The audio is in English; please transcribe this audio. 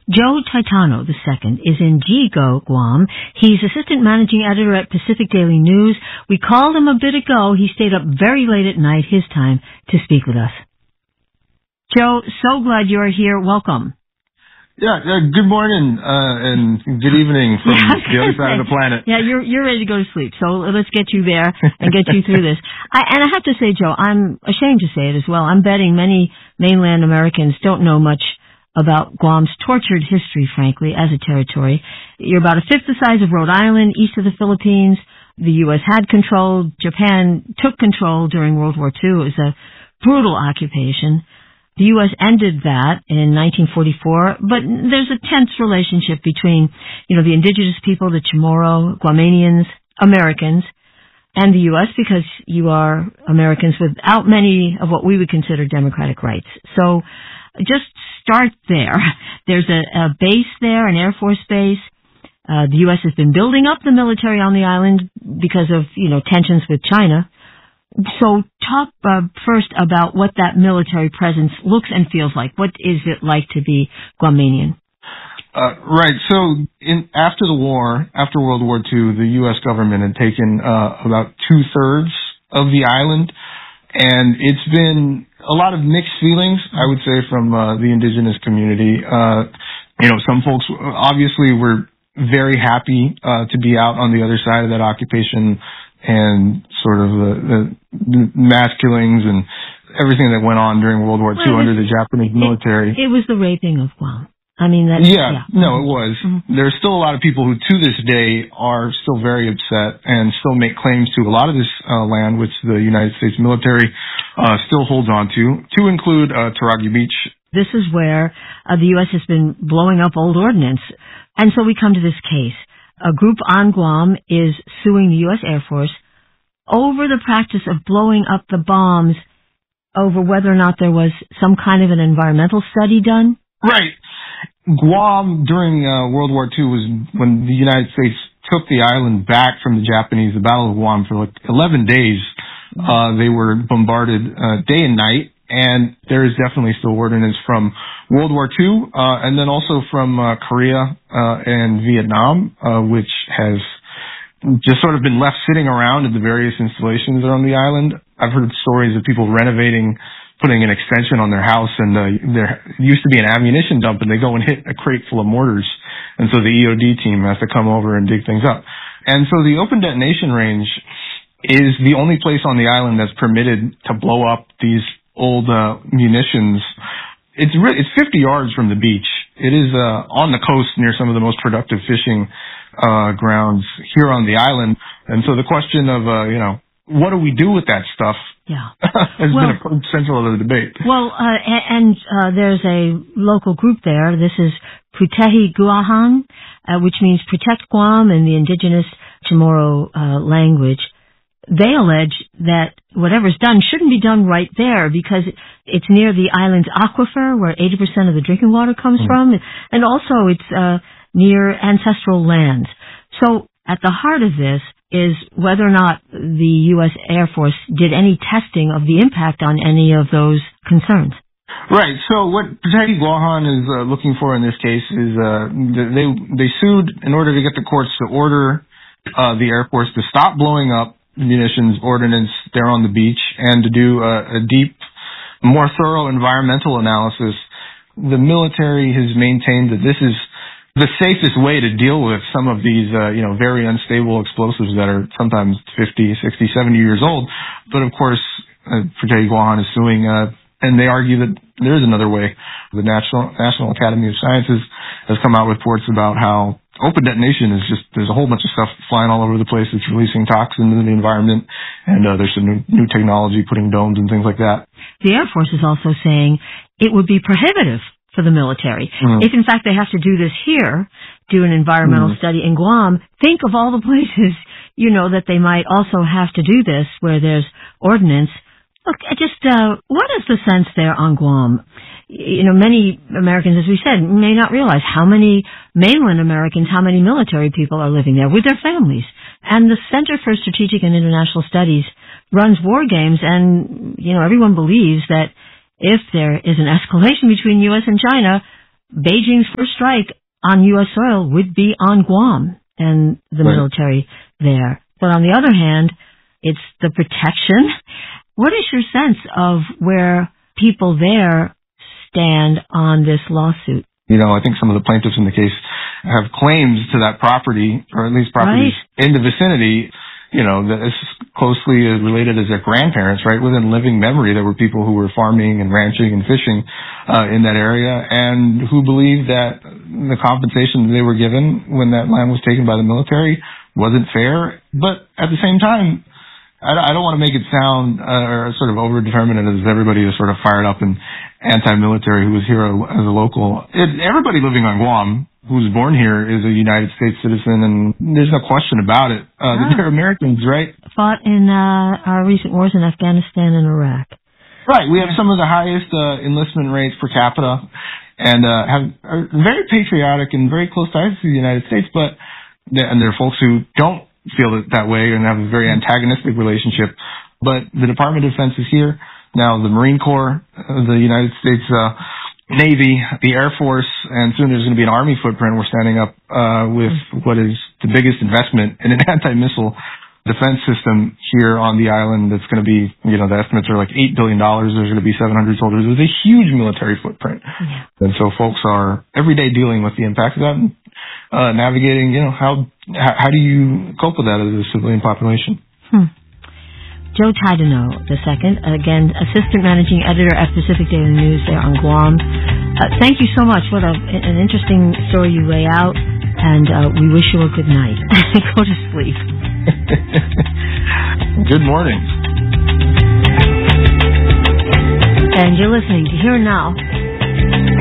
Joe Titano II is in Jigo, Guam. He's assistant managing editor at Pacific Daily News. We called him a bit ago. He stayed up very late at night, his time, to speak with us. Joe, so glad you're here. Welcome. Yeah, good morning, and good evening from the other side of the planet. Yeah, you're ready to go to sleep, so let's get you there and get you through this. And I have to say, Joe, I'm ashamed to say it as well. I'm betting many mainland Americans don't know much about Guam's tortured history, frankly, as a territory. You're about a fifth the size of Rhode Island, east of the Philippines. The U.S. had control. Japan took control during World War II. It was a brutal occupation. The U.S. ended that in 1944, but there's a tense relationship between, the indigenous people, the Chamorro, Guamanians, Americans, and the U.S. because you are Americans without many of what we would consider democratic rights. So just start there. There's a base there, an Air Force base. The U.S. has been building up the military on the island because of, tensions with China. So talk first about what that military presence looks and feels like. What is it like to be Guamanian? Right. So after the war, after World War II, the U.S. government had taken about 2/3 of the island, and it's been a lot of mixed feelings, I would say, from the indigenous community. Some folks obviously were very happy to be out on the other side of that occupation and sort of the mass killings and everything that went on during World War II under the Japanese military. It was the raping of Guam. I mean, it was. Mm-hmm. There's still a lot of people who, to this day, are still very upset and still make claims to a lot of this land, which the United States military still holds on to include Taragi Beach. This is where the U.S. has been blowing up old ordnance. And so we come to this case. A group on Guam is suing the U.S. Air Force over the practice of blowing up the bombs over whether or not there was some kind of an environmental study done. Right. Guam during World War II was when the United States took the island back from the Japanese, the Battle of Guam, for like 11 days. They were bombarded day and night. And there is definitely still ordnance from World War II, and then also from Korea and Vietnam, which has just sort of been left sitting around in the various installations around the island. I've heard stories of people renovating, putting an extension on their house, and there used to be an ammunition dump, and they go and hit a crate full of mortars, and so the EOD team has to come over and dig things up. And so the open detonation range is the only place on the island that's permitted to blow up these old munitions. It's 50 yards from the beach. It is on the coast near some of the most productive fishing grounds here on the island. And so the question of what do we do with that stuff has been a central of the debate. Well, and there's a local group there. This is Putehi Guahan, which means Protect Guam in the indigenous Chamorro language. They allege that whatever's done shouldn't be done right there because it's near the island's aquifer where 80% of the drinking water comes from, and also it's near ancestral lands. So at the heart of this is whether or not the U.S. Air Force did any testing of the impact on any of those concerns. Right. So what Putehi Guahan is looking for in this case is they sued in order to get the courts to order the Air Force to stop blowing up munitions ordnance there on the beach and to do a deep, more thorough environmental analysis. The military has maintained that this is the safest way to deal with some of these, very unstable explosives that are sometimes 50, 60, 70 years old. But of course, Putehi Guahan is suing, and they argue that there is another way. The National Academy of Sciences has come out with reports about how open detonation is there's a whole bunch of stuff flying all over the place. It's releasing toxins into the environment, and there's some new technology putting domes and things like that. The Air Force is also saying it would be prohibitive for the military. If, in fact, they have to do this here, do an environmental study in Guam, think of all the places, that they might also have to do this where there's ordnance. Look, what is the sense there on Guam? Many Americans, as we said, may not realize how many mainland Americans, how many military people are living there with their families. And the Center for Strategic and International Studies runs war games, and, everyone believes that if there is an escalation between U.S. and China, Beijing's first strike on U.S. soil would be on Guam and the military there. But on the other hand, it's the protection. What is your sense of where people there stand on this lawsuit? I think some of the plaintiffs in the case have claims to that property, or at least properties in the vicinity, that is closely related as their grandparents, right? Within living memory, there were people who were farming and ranching and fishing in that area, and who believed that the compensation they were given when that land was taken by the military wasn't fair. But at the same time, I don't want to make it sound sort of over-determined as everybody is sort of fired up and anti-military who was here as a local. Everybody living on Guam who's born here is a United States citizen, and there's no question about it. They're Americans, right? Fought in our recent wars in Afghanistan and Iraq. Right. We have some of the highest enlistment rates per capita, and are very patriotic and very close ties to the United States, and there are folks who don't feel it that way and have a very antagonistic relationship. But the Department of Defense is here. Now the Marine Corps, the United States Navy, the Air Force, and soon there's going to be an Army footprint. We're standing up with what is the biggest investment in an anti-missile defense system here on the island. That's going to be, the estimates are like $8 billion. There's going to be 700 soldiers. It's a huge military footprint. Yeah. And so folks are every day dealing with the impact of that and navigating, how do you cope with that as a civilian population? Joe Taidenot II, again, Assistant Managing Editor at Pacific Daily News there on Guam. Thank you so much. What an interesting story you lay out, and we wish you a good night. Go to sleep. Good morning. And you're listening to Here and Now